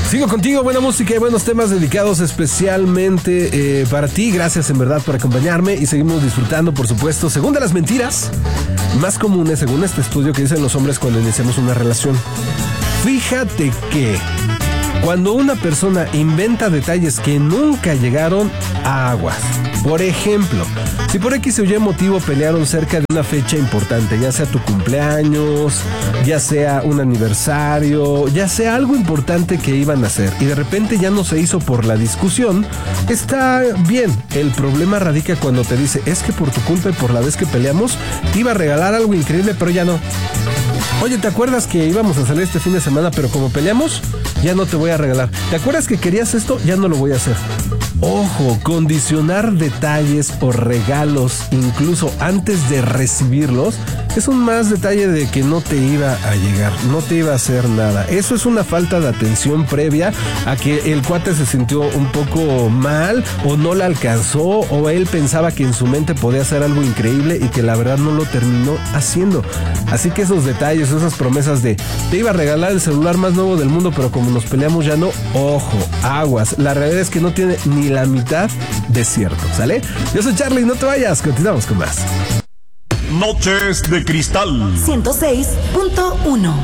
Sigo contigo, buena música y buenos temas dedicados especialmente para ti. Gracias en verdad por acompañarme y seguimos disfrutando, por supuesto. Según de las mentiras más comunes, según este estudio que dicen los hombres cuando iniciamos una relación. Fíjate que cuando una persona inventa detalles que nunca llegaron a aguas. Por ejemplo, si por X o Y motivo pelearon cerca de una fecha importante, ya sea tu cumpleaños, ya sea un aniversario, ya sea algo importante que iban a hacer y de repente ya no se hizo por la discusión, está bien. El problema radica cuando te dice, es que por tu culpa y por la vez que peleamos, te iba a regalar algo increíble, pero ya no. Oye, ¿te acuerdas que íbamos a salir este fin de semana, pero como peleamos, ya no te voy a regalar? ¿Te acuerdas que querías esto? Ya no lo voy a hacer. Ojo, condicionar detalles o regalos incluso antes de recibirlos es un más detalle de que no te iba a llegar, no te iba a hacer nada. Eso es una falta de atención previa a que el cuate se sintió un poco mal o no la alcanzó o él pensaba que en su mente podía hacer algo increíble y que la verdad no lo terminó haciendo. Así que esos detalles, esas promesas de te iba a regalar el celular más nuevo del mundo, pero como nos peleamos ya no, ojo, aguas. La realidad es que no tiene ni la mitad de cierto, ¿sale? Yo soy Charlie, no te vayas, continuamos con más. Noches de Cristal 106.1.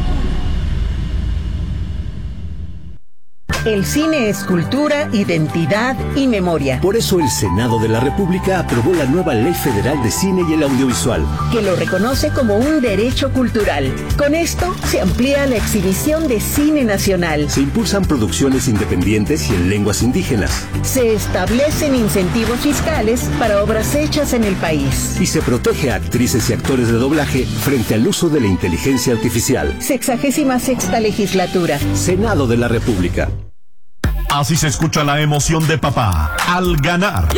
El cine es cultura, identidad y memoria. Por eso el Senado de la República aprobó la nueva Ley Federal de Cine y el Audiovisual, que lo reconoce como un derecho cultural. Con esto se amplía la exhibición de cine nacional. se impulsan producciones independientes y en lenguas indígenas, Se establecen incentivos fiscales para obras hechas en el país. y se protege a actrices y actores de doblaje frente al uso de la inteligencia artificial. 66ª legislatura. Senado de la República. Así se escucha la emoción de papá al ganar.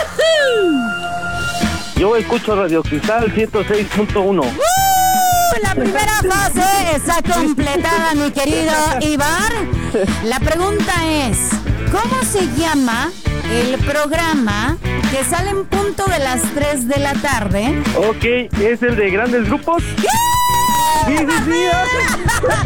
Yo escucho Radio Cristal 106.1. La primera fase está completada, mi querido Ibar. La pregunta es, ¿cómo se llama el programa que sale en punto de las 3 de la tarde? Ok, ¿es el de grandes grupos? Sí.